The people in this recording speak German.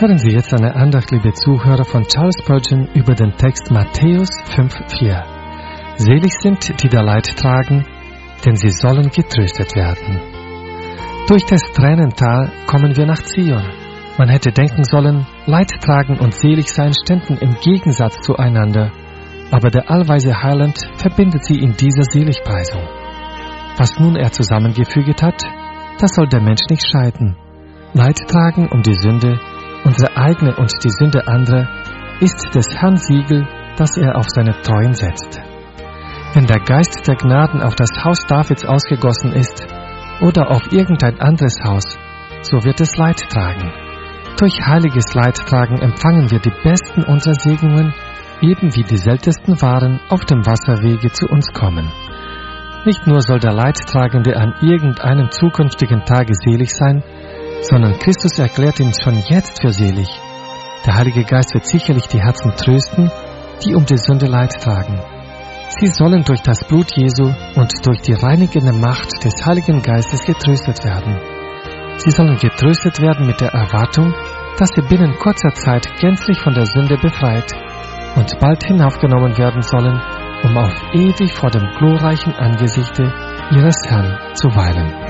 Hören Sie jetzt eine Andacht, liebe Zuhörer, von Charles Spurgeon über den Text Matthäus 5,4. Selig sind, die da Leid tragen, denn sie sollen getröstet werden. Durch das Tränental kommen wir nach Zion. Man hätte denken sollen, Leid tragen und selig sein ständen im Gegensatz zueinander, aber der allweise Heiland verbindet sie in dieser Seligpreisung. Was nun er zusammengefügt hat, das soll der Mensch nicht scheiden. Leid tragen um die Sünde, unsere eigene und die Sünde anderer, ist des Herrn Siegel, das er auf seine Treuen setzt. Wenn der Geist der Gnaden auf das Haus Davids ausgegossen ist oder auf irgendein anderes Haus, so wird es Leid tragen. Durch heiliges Leidtragen empfangen wir die besten unserer Segnungen, eben wie die seltensten Waren auf dem Wasserwege zu uns kommen. Nicht nur soll der Leidtragende an irgendeinem zukünftigen Tage selig sein, sondern Christus erklärt ihn schon jetzt für selig. Der Heilige Geist wird sicherlich die Herzen trösten, die um die Sünde Leid tragen. Sie sollen durch das Blut Jesu und durch die reinigende Macht des Heiligen Geistes getröstet werden. Sie sollen getröstet werden mit der Erwartung, dass sie binnen kurzer Zeit gänzlich von der Sünde befreit und bald hinaufgenommen werden sollen, um auf ewig vor dem glorreichen Angesichte ihres Herrn zu weilen.